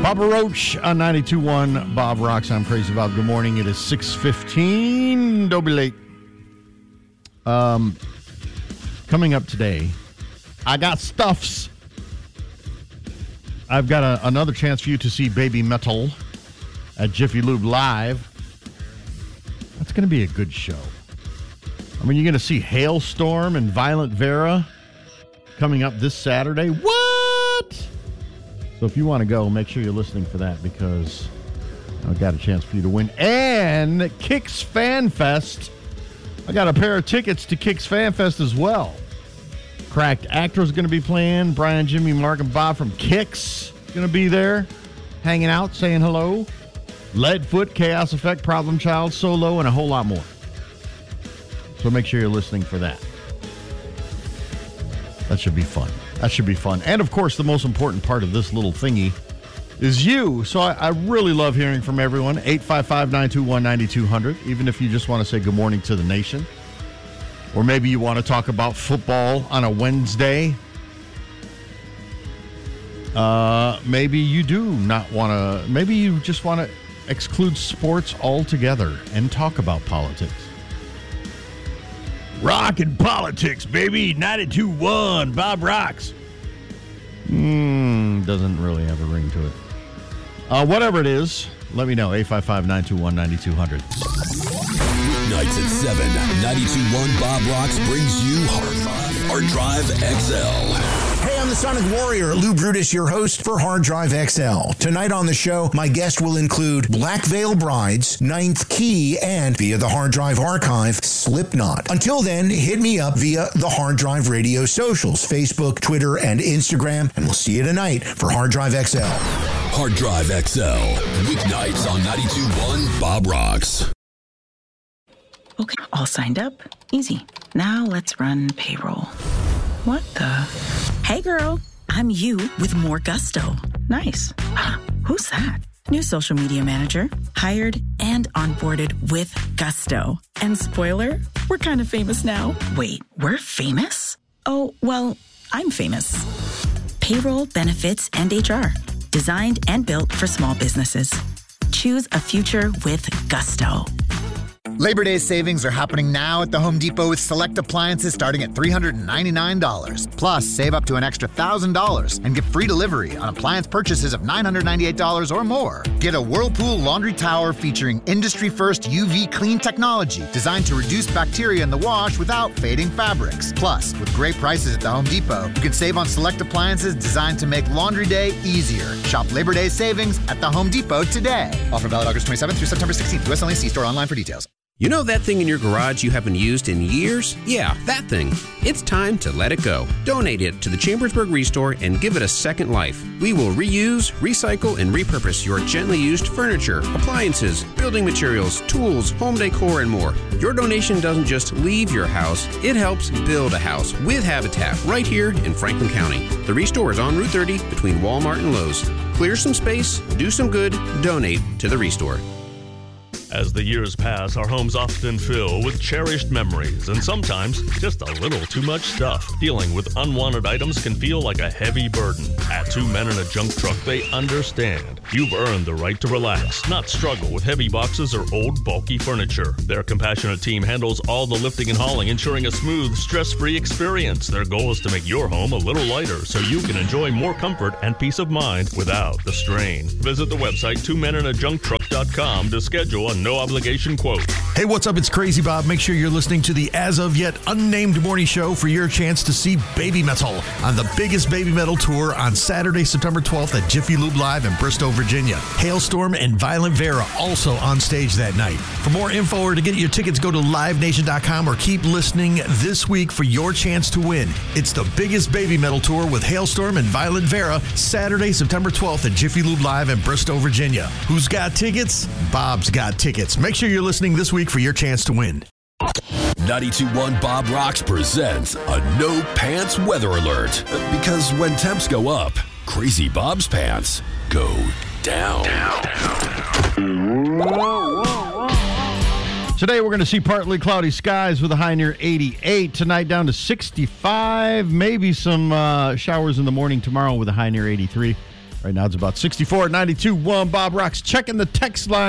Papa Roach on 92.1 Bob Rocks. I'm Crazy Bob. Good morning. It is 6:15. Don't be late. Coming up today, I got stuffs. I've got another chance for you to see Baby Metal at Jiffy Lube Live. That's going to be a good show. I mean, you're going to see Hailstorm and Violent Vera coming up this Saturday. What? So if you want to go, make sure you're listening for that because I've got a chance for you to win. And Kicks Fan Fest. I got a pair of tickets to Kicks Fan Fest as well. Cracked Actors going to be playing. Brian, Jimmy, Mark, and Bob from Kicks going to be there, hanging out, saying hello. Leadfoot, Chaos Effect, Problem Child, Solo, and a whole lot more. So make sure you're listening for that. That should be fun. That should be fun. And, of course, the most important part of this little thingy is you. So I really love hearing from everyone. 855-921-9200, even if you just want to say good morning to the nation. Or maybe you want to talk about football on a Wednesday. Maybe you do not want to. Maybe you just want to exclude sports altogether and talk about politics. Rock and politics, baby. 92.1 Bob Rocks. Doesn't really have a ring to it. Whatever it is, let me know. 855-921-9200. Nights at 7, 92.1 Bob Rocks brings you Hard Drive XL. Hey, I'm the Sonic Warrior, Lou Brutus, your host for Hard Drive XL. Tonight on the show, my guest will include Black Veil Brides, Ninth Key, and via the Hard Drive Archive, Slipknot. Until then, hit me up via the Hard Drive Radio socials, Facebook, Twitter, and Instagram, and we'll see you tonight for Hard Drive XL. Hard Drive XL, weeknights on 92.1 Bob Rocks. Okay, all signed up. Easy. Now let's run payroll. What the? Hey, girl. I'm you with more gusto. Nice. Who's that? New social media manager. Hired and onboarded with gusto. And spoiler, we're kind of famous now. Wait, we're famous? Oh, well, I'm famous. Payroll, benefits, and HR. Designed and built for small businesses. Choose a future with gusto. Labor Day savings are happening now at the Home Depot with select appliances starting at $399. Plus, save up to an extra $1,000 and get free delivery on appliance purchases of $998 or more. Get a Whirlpool laundry tower featuring industry-first UV clean technology designed to reduce bacteria in the wash without fading fabrics. Plus, with great prices at the Home Depot, you can save on select appliances designed to make laundry day easier. Shop Labor Day savings at the Home Depot today. Offer valid August 27th through September 16th. US only. See store online for details. You know that thing in your garage you haven't used in years? Yeah, that thing. It's time to let it go. Donate it to the Chambersburg Restore and give it a second life. We will reuse, recycle, and repurpose your gently used furniture, appliances, building materials, tools, home decor, and more. Your donation doesn't just leave your house, it helps build a house with Habitat right here in Franklin County. The Restore is on Route 30 between Walmart and Lowe's. Clear some space, do some good, donate to the Restore. As the years pass, our homes often fill with cherished memories and sometimes just a little too much stuff. Dealing with unwanted items can feel like a heavy burden. At Two Men in a Junk Truck, they understand. You've earned the right to relax, not struggle with heavy boxes or old, bulky furniture. Their compassionate team handles all the lifting and hauling, ensuring a smooth, stress-free experience. Their goal is to make your home a little lighter so you can enjoy more comfort and peace of mind without the strain. Visit the website twomeninajuncktruck.com to schedule a no-obligation quote. Hey, what's up? It's Crazy Bob. Make sure you're listening to the as-of-yet unnamed morning show for your chance to see Baby Metal on the biggest Baby Metal tour on Saturday, September 12th at Jiffy Lube Live in Bristow, Virginia. Hailstorm and Violent Vera also on stage that night. For more info or to get your tickets, go to livenation.com or keep listening this week for your chance to win. It's the biggest Baby Metal tour with Hailstorm and Violent Vera, Saturday, September 12th at Jiffy Lube Live in Bristow, Virginia. Who's got tickets? Bob's got tickets. Make sure you're listening this week for your chance to win. 92.1 Bob Rocks presents a no pants weather alert. Because when temps go up, Crazy Bob's pants go down. Today we're going to see partly cloudy skies with a high near 88. Tonight down to 65. Maybe some showers in the morning tomorrow with a high near 83. Right now it's about 64 at 92.1. Bob Rocks checking the text line.